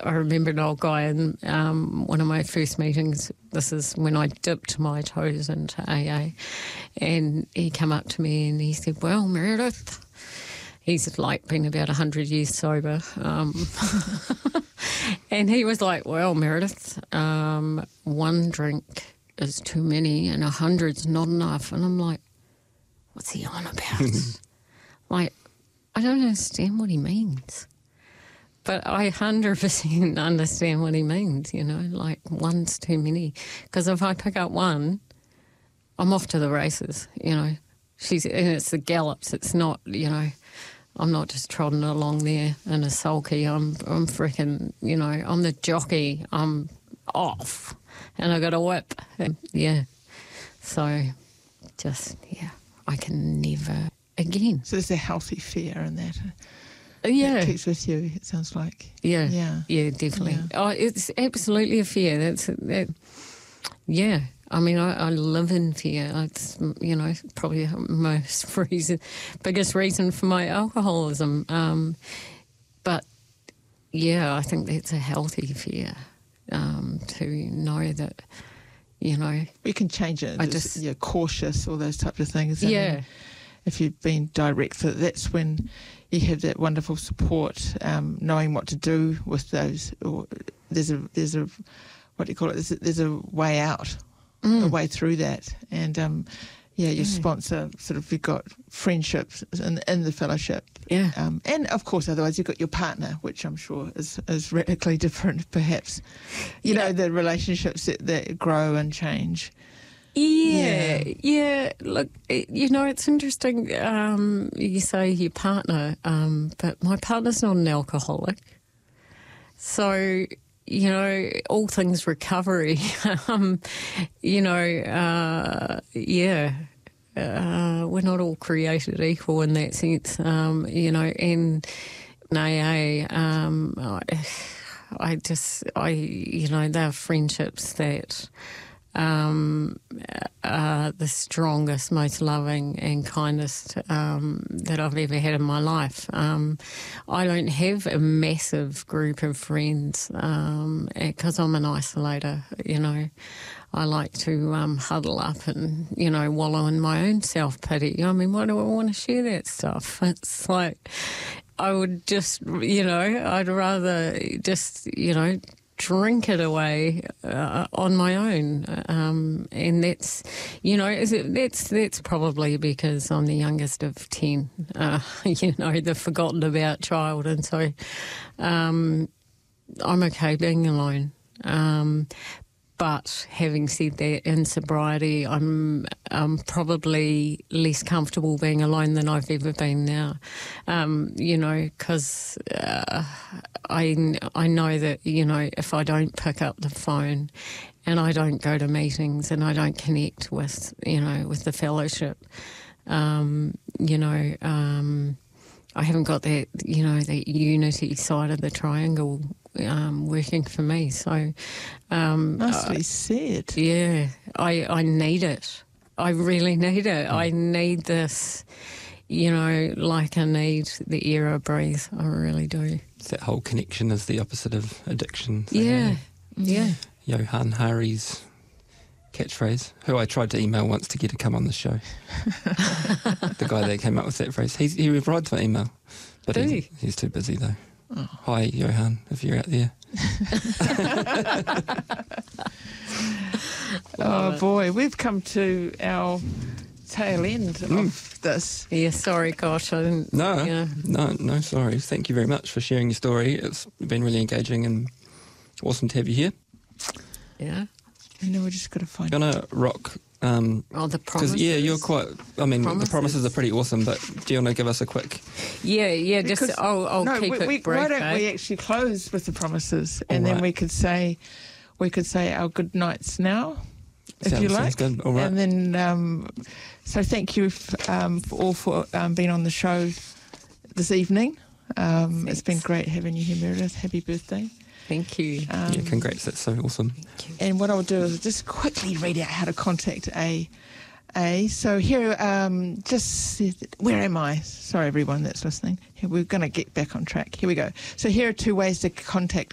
I remember an old guy in one of my first meetings. This is when I dipped my toes into AA, and he came up to me and he said, "Well, Meredith," he's like been about 100 years sober, and he was like, "Well, Meredith, one drink is too many and 100's not enough." And I'm like, what's he on about? Like, I don't understand what he means. But I 100% understand what he means, like one's too many. Because if I pick up one, I'm off to the races, and it's the gallops. It's not, I'm not just trotting along there in a sulky. I'm freaking, I'm the jockey. I'm off. And I got a whip. And, so I can never again. So there's a healthy fear in that. Yeah. That keeps with you, it sounds like. Yeah, definitely. Yeah. Oh, it's absolutely a fear. Yeah. I mean, I live in fear. It's, probably the biggest reason for my alcoholism. But, I think that's a healthy fear, to know that, You can change it. You're cautious, all those types of things. Yeah. If you've been direct, that's when you have that wonderful support, knowing what to do with those. Or there's a what do you call it? There's a way out, a way through that, and your sponsor you've got friendships in the fellowship, and of course otherwise you've got your partner, which I'm sure is radically different, perhaps. The relationships that grow and change. Yeah. Look, it's interesting. You say your partner, but my partner's not an alcoholic. So, all things recovery, we're not all created equal in that sense, and in AA, there are friendships that the strongest, most loving and kindest that I've ever had in my life. I don't have a massive group of friends because I'm an isolator, I like to huddle up and, wallow in my own self-pity. I mean, why do I want to share that stuff? It's like I would just, I'd rather just, drink it away on my own, and that's that's probably because I'm the youngest of 10, the forgotten about child, and so I'm okay being alone. But having said that, in sobriety, I'm probably less comfortable being alone than I've ever been now, because I know that, if I don't pick up the phone and I don't go to meetings and I don't connect with, with the fellowship, I haven't got that, that unity side of the triangle working for me. So nicely said. Yeah, I need it. I really need it. I need this, like I need the air I breathe. I really do. That whole connection is the opposite of addiction. So yeah. Johan Hari's catchphrase, who I tried to email once to get to come on the show. The guy that came up with that phrase. He replied to my email, but he's too busy though. Oh. Hi, Johan, if you're out there. Oh boy, we've come to our tail end of this. Yeah, sorry, gosh, I didn't. No, sorry. Thank you very much for sharing your story. It's been really engaging and awesome to have you here. Yeah. And then we're just going to find. Gonna rock. The promises. Because you're quite. I mean, the promises are pretty awesome. But do you want to give us a quick? Yeah. Because, I'll keep it brief. Why don't we actually close with the promises, and then we could say our good nights now, if you like. Sounds good. All right. And then, so thank you for being on the show this evening. It's been great having you here, Meredith. Happy birthday. Thank you. Congrats. That's so awesome. Thank you. And what I'll do is just quickly read out how to contact A. So here, where am I? Sorry, everyone that's listening. We're going to get back on track. Here we go. So here are 2 ways to contact